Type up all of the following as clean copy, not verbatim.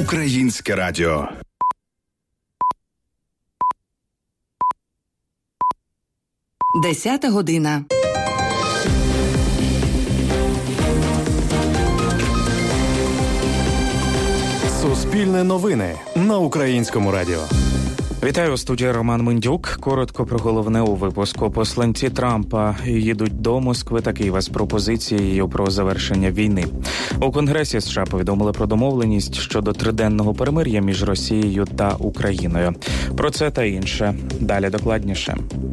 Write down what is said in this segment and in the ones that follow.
Українське радіо. Десята година. Суспільне новини на Українському радіо. Вітаю, у студії Роман Мендюк. Коротко про головне у випуску. Посланці Трампа їдуть до Москви та Києва з пропозицією про завершення війни. У Конгресі США повідомили про домовленість щодо триденного перемир'я між Росією та Україною. Про це та інше. Далі докладніше.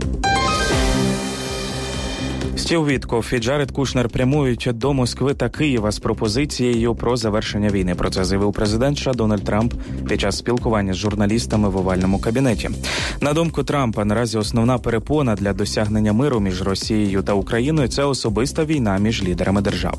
Стів Віткоф і Джаред Кушнер прямують до Москви та Києва з пропозицією про завершення війни. Про це заявив президент США Дональд Трамп під час спілкування з журналістами в овальному кабінеті. На думку Трампа, наразі основна перепона для досягнення миру між Росією та Україною – це особиста війна між лідерами держав.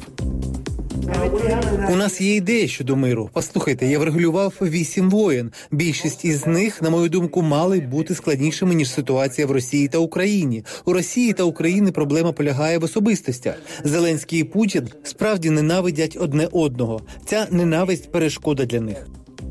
У нас є ідея щодо миру. Послухайте, я врегулював 8 воєн. Більшість із них, на мою думку, мали бути складнішими, ніж ситуація в Росії та Україні. У Росії та Україні проблема полягає в особистостях. Зеленський і Путін справді ненавидять одне одного. Ця ненависть – перешкода для них.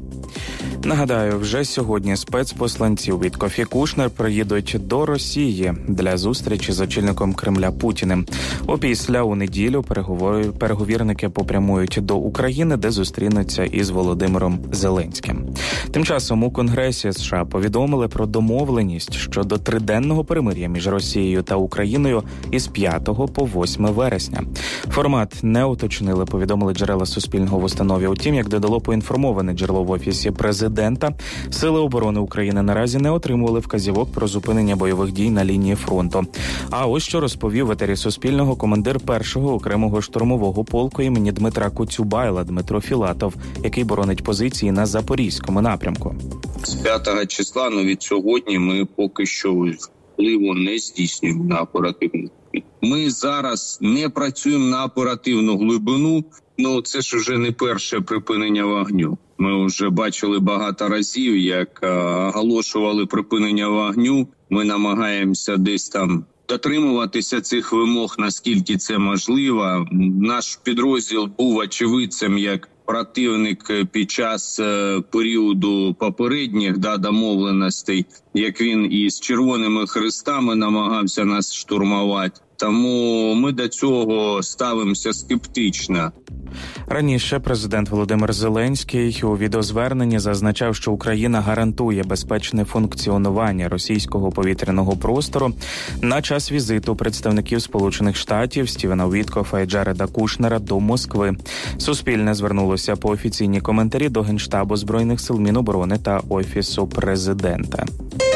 Нагадаю, вже сьогодні спецпосланці Віткоф і Кушнер приїдуть до Росії для зустрічі з очільником Кремля Путіним. Опісля у неділю переговірники попрямують до України, де зустрінуться із Володимиром Зеленським. Тим часом у Конгресі США повідомили про домовленість щодо триденного перемир'я між Росією та Україною із 5 по 8 вересня. Формат не уточнили, повідомили джерела Суспільного в установі. Утім, як додало поінформоване джерело в Офісі президента, Сили оборони України наразі не отримували вказівок про зупинення бойових дій на лінії фронту. А ось що розповів в етері Суспільного командир 1-го окремого штурмового полку імені Дмитра Коцюбайла Дмитро Філатов, який боронить позиції на Запорізькому напрямку. З 5 числа, від сьогодні, ми поки що впливу не здійснюємо на оперативну. Ми зараз не працюємо на оперативну глибину, це ж вже не перше припинення вогню. Ми вже бачили багато разів, як оголошували припинення вогню. Ми намагаємося десь там дотримуватися цих вимог, наскільки це можливо. Наш підрозділ був очевидцем, як противник під час періоду попередніх домовленостей, як він із Червоними Хрестами намагався нас штурмувати. Тому ми до цього ставимося скептично. Раніше президент Володимир Зеленський у відеозверненні зазначав, що Україна гарантує безпечне функціонування російського повітряного простору. На час візиту представників Сполучених Штатів Стівена Віткофа і Джареда Кушнера до Москви. Суспільне звернулося по офіційні коментарі до Генштабу Збройних сил, Міноборони та Офісу президента.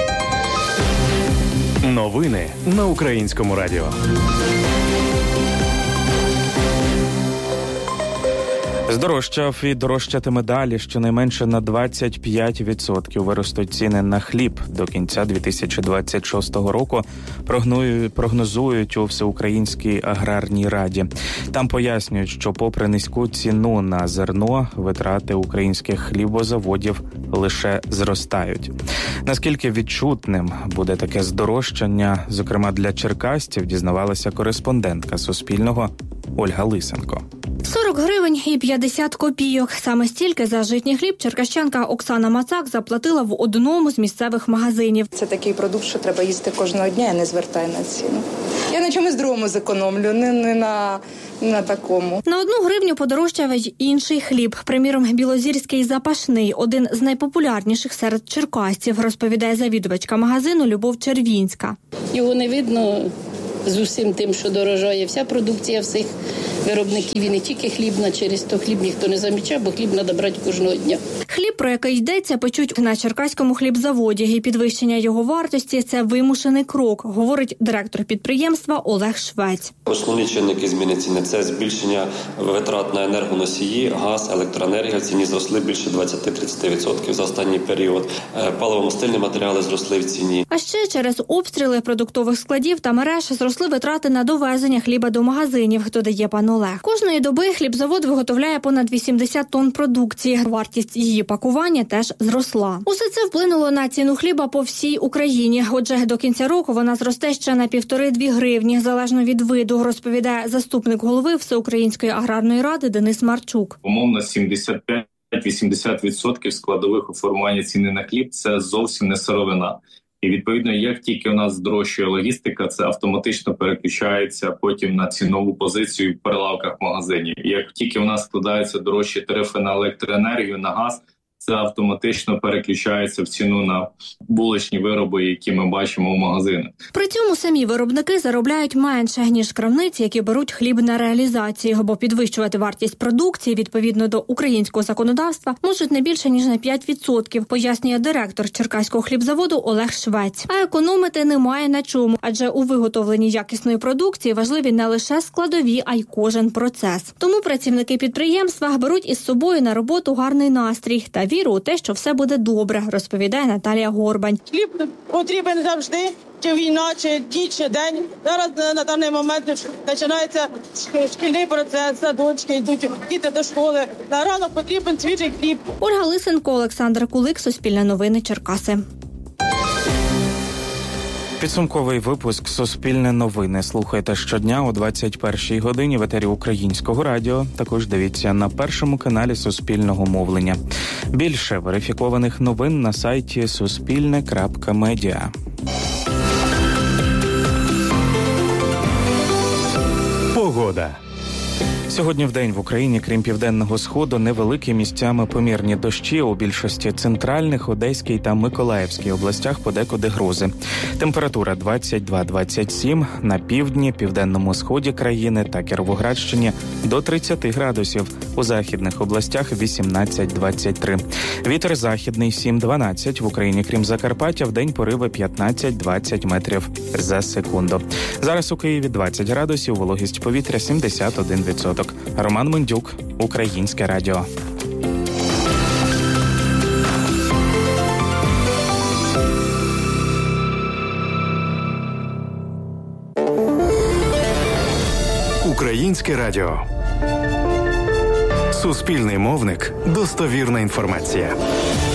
Новини на Українському радіо. Здорожчав і дорожчатиме далі. Щонайменше на 25% виростуть ціни на хліб до кінця 2026 року, прогнозують у Всеукраїнській аграрній раді. Там пояснюють, що попри низьку ціну на зерно, витрати українських хлібозаводів лише зростають. Naскільки відчутним буде таке здорожчання, зокрема для черкасців, дізнавалася кореспондентка Суспільного Ольга Лисенко. 40 гривень і 50 копійок. Саме стільки за житній хліб черкащанка Оксана Мацак заплатила в одному з місцевих магазинів. Це такий продукт, що треба їсти кожного дня, я не звертаю на ціну. Я на чомусь другому зекономлю, не на такому. На 1 гривню подорожчав й інший хліб. Приміром, білозірський запашний – один з найпопулярніших серед черкасців, розповідає завідувачка магазину Любов Червінська. Його не видно з усім тим, що дорожає. Вся продукція всіх виробників, і не тільки хлібна, через то хліб ніхто не замічає, бо хліб треба брати кожного дня. Хліб, про який йдеться, печуть на Черкаському хлібзаводі, і підвищення його вартості – це вимушений крок, говорить директор підприємства Олег Швець. Основні чинники зміни ціни – це збільшення витрат на енергоносії, газ, електроенергія в ціні зросли більше 20-30% за останній період. Паливо-мастильні матеріали зросли в ціні. А ще через обстріли продуктових складів та мереж зросли витрати на довезення хліба до магазинів, додає пан Олег. Кожної доби хлібзавод виготовляє понад 80 тонн продукції. Вартість її пакування теж зросла. Усе це вплинуло на ціну хліба по всій Україні. Отже, до кінця року вона зросте ще на 1,5-2 гривні, залежно від виду, розповідає заступник голови Всеукраїнської аграрної ради Денис Марчук. Умовно 75 80% складових у формуванні ціни на хліб – це зовсім не сировина. І, відповідно, як тільки у нас здорожчує логістика, це автоматично переключається потім на цінову позицію в прилавках магазинів. І як тільки у нас складаються дорожчі тарифи на електроенергію, на газ, це автоматично переключається в ціну на булочні вироби, які ми бачимо в магазинах. При цьому самі виробники заробляють менше, ніж крамниці, які беруть хліб на реалізацію, бо підвищувати вартість продукції відповідно до українського законодавства можуть не більше, ніж на 5%, пояснює директор Черкаського хлібзаводу Олег Швець. А економити немає на чому, адже у виготовленні якісної продукції важливі не лише складові, а й кожен процес. Тому працівники підприємства беруть із собою на роботу гарний настрій та віру у те, що все буде добре, розповідає Наталія Горбань. Хліб потрібен завжди, чи війна, чи ніч, чи день. Зараз на даний момент починається шкільний процес, садочки, йдуть діти до школи. На ранок потрібен свіжий хліб. Ольга Лисенко, Олександр Кулик, Суспільне новини, Черкаси. Підсумковий випуск «Суспільне новини» слухайте щодня о 21-й годині в етері Українського радіо. Також дивіться на першому каналі Суспільного мовлення. Більше верифікованих новин на сайті suspilne.media. Погода. Сьогодні вдень в Україні, крім Південного Сходу, невеликі місцями помірні дощі, у більшості центральних, Одеській та Миколаївській областях подекуди грози. Температура 22-27, на півдні, Південному Сході країни та Кіровоградщині до 30 градусів, у західних областях 18-23. Вітер західний 7-12, в Україні, крім Закарпаття, вдень пориви 15-20 метрів за секунду. Зараз у Києві 20 градусів, вологість повітря 71%. Роман Мендюк, Українське радіо. Українське радіо. Суспільний мовник. Достовірна інформація.